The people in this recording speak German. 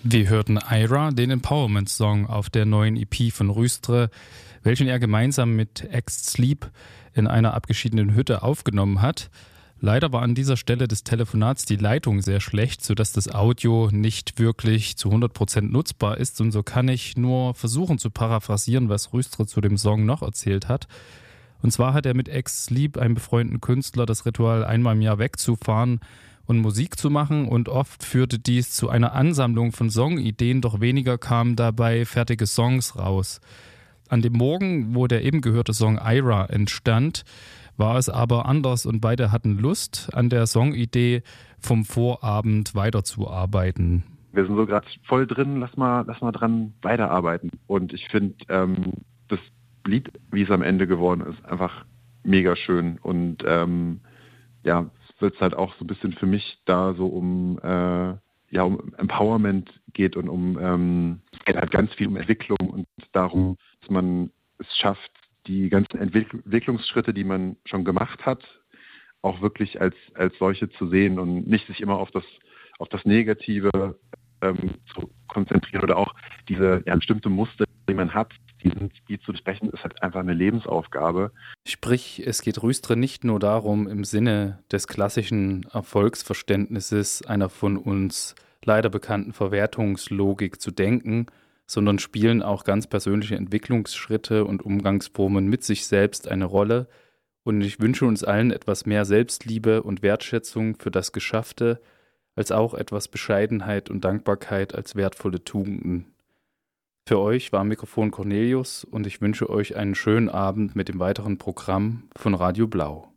Wir hörten Ira, den Empowerment-Song auf der neuen EP von Rüstre, welchen er gemeinsam mit Ex-Sleep in einer abgeschiedenen Hütte aufgenommen hat. Leider war an dieser Stelle des Telefonats die Leitung sehr schlecht, sodass das Audio nicht wirklich zu 100% nutzbar ist. Und so kann ich nur versuchen zu paraphrasieren, was Rüstre zu dem Song noch erzählt hat. Und zwar hat er mit Ex-Sleep, einem befreundeten Künstler, das Ritual einmal im Jahr wegzufahren und Musik zu machen, und oft führte dies zu einer Ansammlung von Songideen, doch weniger kamen dabei fertige Songs raus. An dem Morgen, wo der eben gehörte Song Ira entstand, war es aber anders und beide hatten Lust, an der Songidee vom Vorabend weiterzuarbeiten. Wir sind so gerade voll drin, lass mal dran weiterarbeiten. Und ich finde, das Lied, wie es am Ende geworden ist, einfach mega schön. Und ja, wird es halt auch so ein bisschen für mich da so um Empowerment geht und es geht halt ganz viel um Entwicklung und darum, dass man es schafft, die ganzen Entwicklungsschritte, die man schon gemacht hat, auch wirklich als solche zu sehen und nicht sich immer auf das Negative zu konzentrieren oder auch diese bestimmte Muster, die man hat, die zu besprechen, ist halt einfach eine Lebensaufgabe. Sprich, es geht Rüstre nicht nur darum, im Sinne des klassischen Erfolgsverständnisses einer von uns leider bekannten Verwertungslogik zu denken, sondern spielen auch ganz persönliche Entwicklungsschritte und Umgangsformen mit sich selbst eine Rolle. Und ich wünsche uns allen etwas mehr Selbstliebe und Wertschätzung für das Geschaffte, als auch etwas Bescheidenheit und Dankbarkeit als wertvolle Tugenden. Für euch war am Mikrofon Cornelius und ich wünsche euch einen schönen Abend mit dem weiteren Programm von Radio Blau.